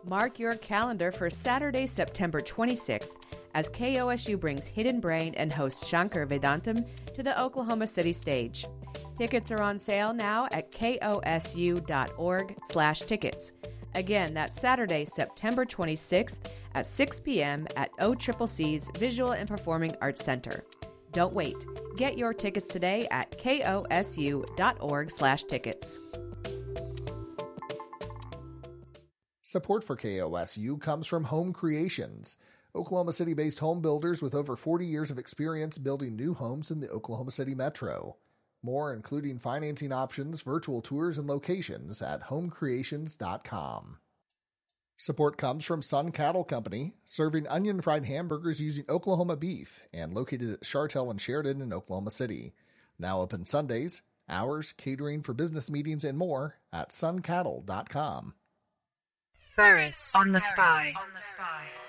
Mark your calendar for Saturday, September 26th, as KOSU brings Hidden Brain and host Shankar Vedantam to the Oklahoma City stage. Tickets are on sale now at kosu.org/tickets. Again, that's Saturday, September 26th at 6 p.m. at OCCC's Visual and Performing Arts Center. Don't wait. Get your tickets today at kosu.org/tickets. Support for KOSU comes from Home Creations, Oklahoma City-based home builders with over 40 years of experience building new homes in the Oklahoma City metro. More, including financing options, virtual tours, and locations at homecreations.com. Support comes from Sun Cattle Company, serving onion-fried hamburgers using Oklahoma beef and located at Chartel and Sheridan in Oklahoma City. Now open Sundays, hours, catering for business meetings, and more at suncattle.com. Ferris on the Spy.